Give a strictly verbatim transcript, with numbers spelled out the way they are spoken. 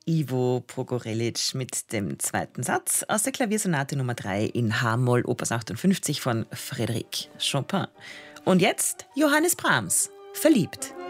Ivo Pogorelic mit dem zweiten Satz aus der Klaviersonate Nummer drei in H-Moll, Opus achtundfünfzig von Frédéric Chopin. Und jetzt Johannes Brahms, Verliebt.